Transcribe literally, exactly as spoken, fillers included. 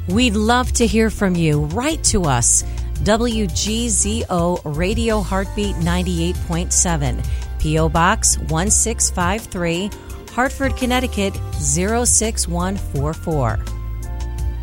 We'd love to hear from you. Write to us. W G Z O Radio Heartbeat ninety-eight point seven, P O Box one six five three, Hartford, Connecticut zero six one four four.